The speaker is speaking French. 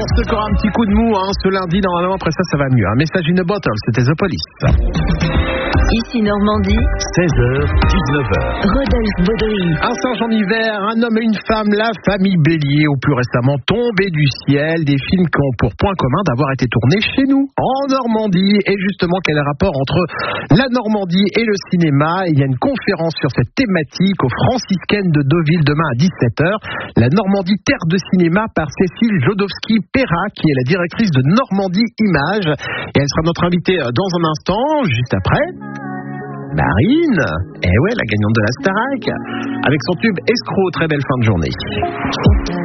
Pour ceux qui auront un petit coup de mou, ce lundi, normalement, après ça va mieux. Un message in a bottle, c'était The Police. Ici Normandie, 16h, 19h. Rodolphe Baudry. Un singe en hiver, un homme et une femme, la famille Bélier, ou plus récemment Tombé du ciel, des films qui ont pour point commun d'avoir été tournés chez nous, en Normandie. Et justement, quel est le rapport entre la Normandie et le cinéma? Il y a une conférence sur cette thématique aux Franciscaines de Deauville demain à 17h. La Normandie, terre de cinéma, par Cécile Jodowski-Perra, qui est la directrice de Normandie Images. Et elle sera notre invitée dans un instant, juste après. Marine, la gagnante de la Starac, avec son tube Escroc. Très belle fin de journée.